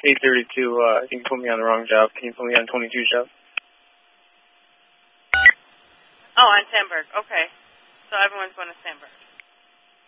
832. I think you put me on the wrong job. Can you put me on 22 job? Oh, on Sandberg. Okay. So everyone's going to Sandberg.